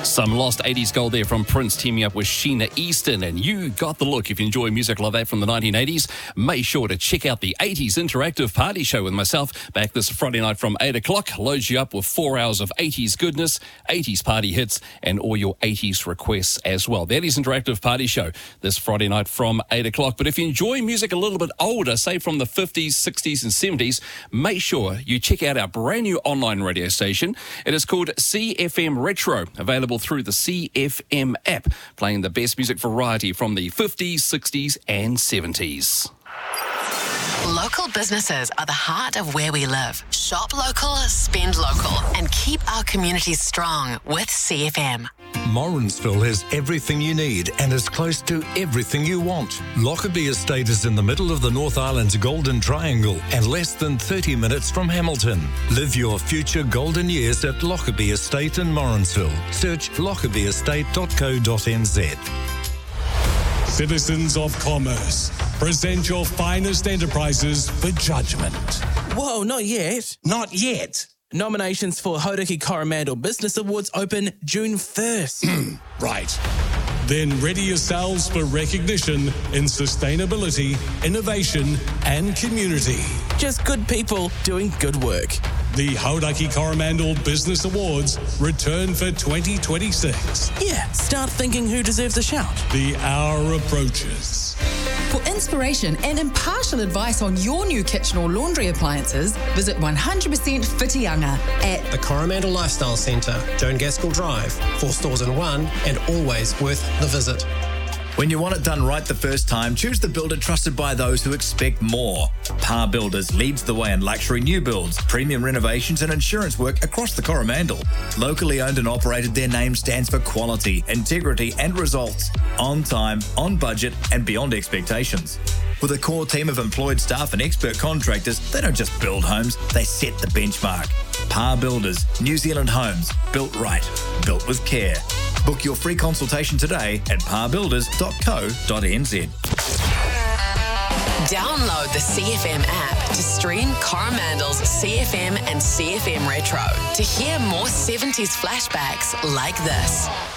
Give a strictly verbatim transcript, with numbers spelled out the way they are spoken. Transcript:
Some lost eighties gold there from Prince teaming up with Sheena Easton, and you got the look. If you enjoy music like that from the nineteen eighties, make sure to check out the eighties Interactive Party Show with myself back this Friday night from eight o'clock. Loads you up with four hours of eighties goodness, eighties party hits, and all your eighties requests as well. The eighties Interactive Party Show this Friday night from eight o'clock. But if you enjoy music a little bit older, say from the fifties, sixties and seventies, make sure you check out our brand new online radio station. It is called C F M Retro, available through the C F M app, playing the best music variety from the fifties, sixties and seventies. Local businesses are the heart of where we live. Shop local, spend local, and keep our communities strong with C F M. Morrinsville has everything you need and is close to everything you want. Lockerbie Estate is in the middle of the North Island's Golden Triangle and less than thirty minutes from Hamilton. Live your future golden years at Lockerbie Estate in Morrinsville. Search lockerbie estate dot co dot n z. Citizens of Commerce, present your finest enterprises for judgment. Whoa, not yet. Not yet. Nominations for Hauraki Coromandel Business Awards open June first. Right. Then ready yourselves for recognition in sustainability, innovation and community. Just good people doing good work. The Hauraki Coromandel Business Awards return for twenty twenty-six. Yeah, start thinking who deserves a shout. The hour approaches. For inspiration and impartial advice on your new kitchen or laundry appliances, visit one hundred percent Whitianga at the Coromandel Lifestyle Centre, Joan Gaskell Drive, four stores in one, and always worth the visit. When you want it done right the first time, choose the builder trusted by those who expect more. Par Builders leads the way in luxury new builds, premium renovations and insurance work across the Coromandel. Locally owned and operated, their name stands for quality, integrity and results. On time, on budget and beyond expectations. With a core team of employed staff and expert contractors, they don't just build homes, they set the benchmark. Par Builders, New Zealand homes, built right, built with care. Book your free consultation today at par builders dot co dot n z. Download the C F M app to stream Coromandel's C F M and C F M Retro to hear more seventies flashbacks like this.